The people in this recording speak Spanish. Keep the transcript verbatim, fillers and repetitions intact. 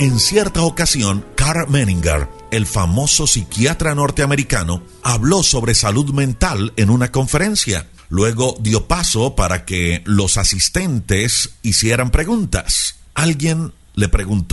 En cierta ocasión, Karl Menninger, el famoso psiquiatra norteamericano, habló sobre salud mental en una conferencia. Luego dio paso para que los asistentes hicieran preguntas. Alguien le preguntó: